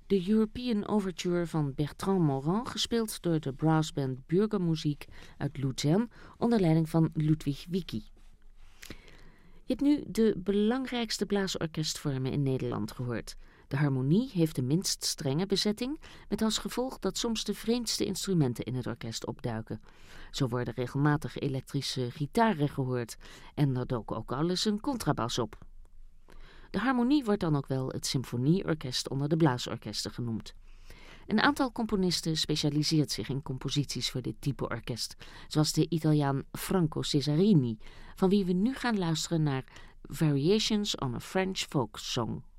De European Overture van Bertrand Morin, gespeeld door de brassband Bürgermusik uit Luzern onder leiding van Ludwig Wicki. Je hebt nu de belangrijkste blaasorkestvormen in Nederland gehoord. De harmonie heeft de minst strenge bezetting, met als gevolg dat soms de vreemdste instrumenten in het orkest opduiken. Zo worden regelmatig elektrische gitaren gehoord en er dook ook al eens een contrabas op. De harmonie wordt dan ook wel het symfonieorkest onder de blaasorkesten genoemd. Een aantal componisten specialiseert zich in composities voor dit type orkest, zoals de Italiaan Franco Cesarini, van wie we nu gaan luisteren naar Variations on a French Folk Song.